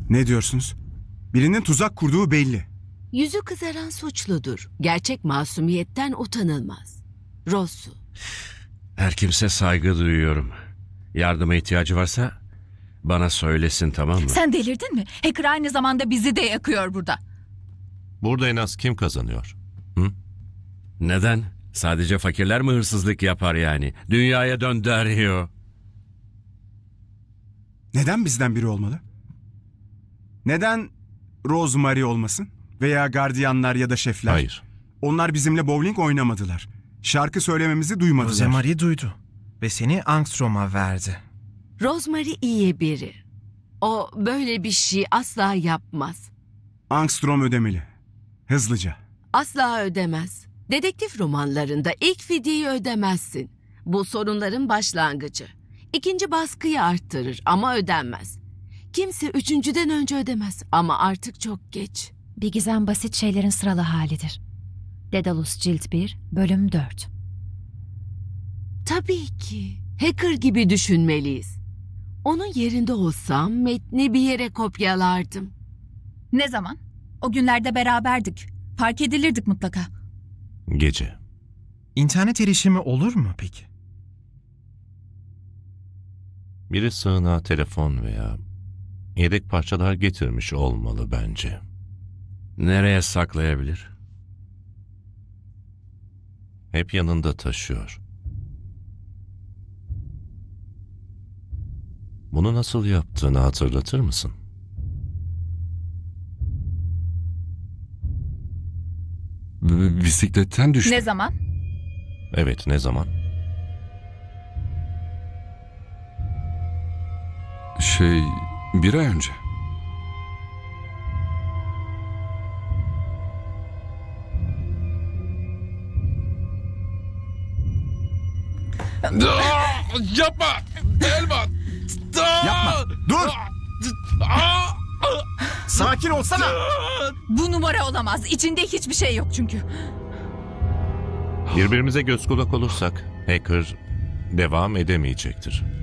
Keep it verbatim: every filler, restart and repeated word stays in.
Ne diyorsunuz? Birinin tuzak kurduğu belli. Yüzü kızaran suçludur. Gerçek masumiyetten utanılmaz. Rosu. Her kimse saygı duyuyorum. Yardıma ihtiyacı varsa bana söylesin, tamam mı? Sen delirdin mi? Hacker aynı zamanda bizi de yakıyor burada. Burada en az kim kazanıyor? Hı? Neden? Sadece fakirler mi hırsızlık yapar yani? Dünyaya dön Dario. Neden bizden biri olmalı? Neden Rosemary olmasın? Veya gardiyanlar ya da şefler? Hayır. Onlar bizimle bowling oynamadılar. Şarkı söylememizi duymadılar. Rosemary duydu ve seni Angstrom'a verdi. Rosemary iyi biri. O böyle bir şey asla yapmaz. Angstrom ödemeli. Hızlıca. Asla ödemez. Dedektif romanlarında ilk fidyeyi ödemezsin. Bu sorunların başlangıcı. İkinci baskıyı arttırır ama ödenmez. Kimse üçüncüden önce ödemez ama artık çok geç. Bir gizem basit şeylerin sıralı halidir. Daedalus Cilt bir, Bölüm dört. Tabii ki. Hacker gibi düşünmeliyiz. Onun yerinde olsam metni bir yere kopyalardım. Ne zaman? O günlerde beraberdik. Fark edilirdik mutlaka. Gece. İnternet erişimi olur mu peki? Biri sığınağa telefon veya yedek parçalar getirmiş olmalı bence. Nereye saklayabilir? Hep yanında taşıyor. Bunu nasıl yaptığını hatırlatır mısın? B- bisikletten düştü. Ne zaman? Evet, ne zaman? Şey, bir ay önce. Yapma! Elvan! Yapma! Dur! Sakin olsana! Bu numara olamaz. İçinde hiçbir şey yok çünkü. Birbirimize göz kulak olursak hacker devam edemeyecektir.